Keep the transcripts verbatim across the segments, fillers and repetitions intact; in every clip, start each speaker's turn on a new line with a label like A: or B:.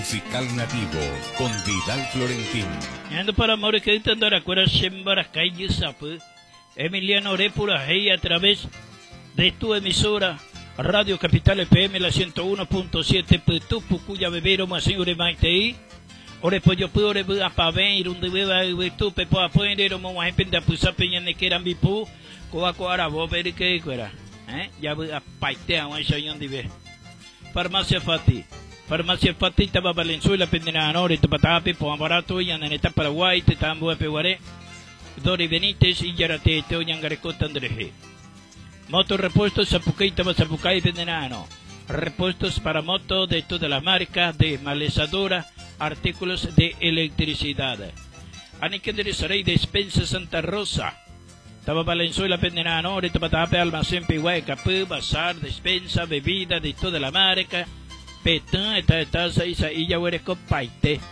A: Musical nativo con Vidal Florentín.
B: Ando para amor que estando a cura siembra calle sapu. Emiliano Repura hey a través de tu emisora Radio Capital F M la ciento uno punto siete Putu Pucuya Bebero Masingure Maitei. Ore pollo pure bu apave irunde beba tu pepo apoendero mo mahependa pusape nyane keran bipu ko ako arabo berike kwera eh ya bu apaite awan sayon dibe Farmacia Fati Farmacia Fati taba Valenzuela Pendenano re tapatape po barato yan en etapa Paraguay te tambo peguare Dori Benítez y Yarate te oñangareco tandreje Moto repuestos Zapucay taba Zapucay Pendenano repuestos para moto de toda la marca de malezadora, artículos de electricidad. Aniquenderizarey Despensa Santa Rosa. Taba Valenzuela Pendenano, ahorita patape almacén Piguay, Capú, bazar, despensa, bebida de toda la marca. Petán, esta taza y sailla huereco paite.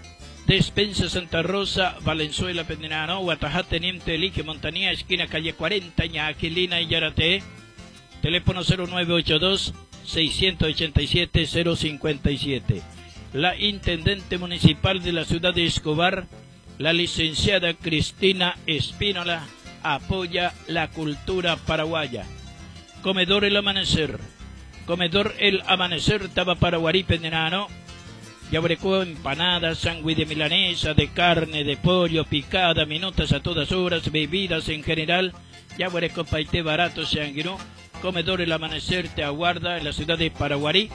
B: Despensa Santa Rosa, Valenzuela Pendenano, Guatajá Teniente Elige Montanía, esquina calle cuarenta, Ñaquilina y Yarate. Teléfono cero nueve ocho dos, seis ocho siete, cero cinco siete. La Intendente Municipal de la ciudad de Escobar, la licenciada Cristina Espínola, apoya la cultura paraguaya. Comedor El Amanecer. Comedor El Amanecer, Taba Paraguarí Pendenano. Yabrecó empanadas, sándwich de milanesa, de carne, de pollo, picada, minutas a todas horas, bebidas en general. Yabrecó paité barato, sanguinó. Comedor El Amanecer te aguarda en la ciudad de Paraguarí,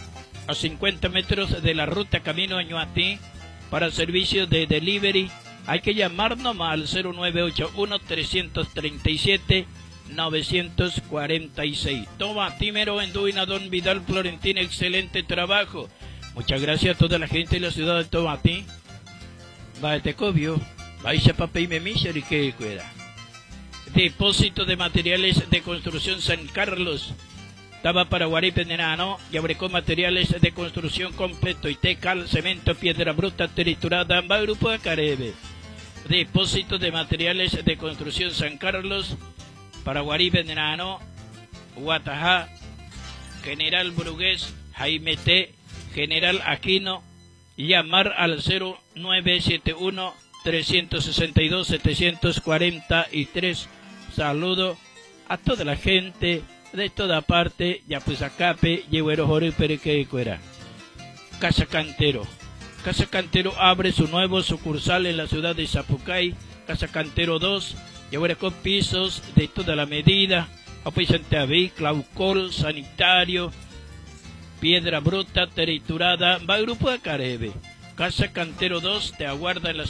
B: a cincuenta metros de la ruta camino a Ñuatí. Para servicio de delivery hay que llamarnos al cero nueve ocho uno, tres tres siete, nueve cuatro seis. Toma, Timero Enduina, Don Vidal Florentín, excelente trabajo. Muchas gracias a toda la gente de la ciudad de Tomatí. Va te cobio, vais a papel y me que cuida. Depósito de materiales de construcción San Carlos. Taba Paraguarí Pendenano, Yabrecó materiales de construcción completo. Y tecal, cemento, piedra bruta, triturada, va grupo de Carebe. Depósito de materiales de construcción San Carlos, Paraguarí Pendenano, Guatajá, General Brugués, Jaime T, General Aquino. Llamar al cero nueve siete uno, tres seis dos, siete cuatro tres. Saludo a toda la gente de toda parte, ya pues acape, lleguero jori perique cuera. Casa Cantero. Casa Cantero abre su nuevo sucursal en la ciudad de Zapucay. Casa Cantero dos, lleguero con pisos de toda la medida. Apoyante aví, claucol, sanitario, piedra bruta, triturada, va grupo de Carebe. Casa Cantero dos te aguarda en la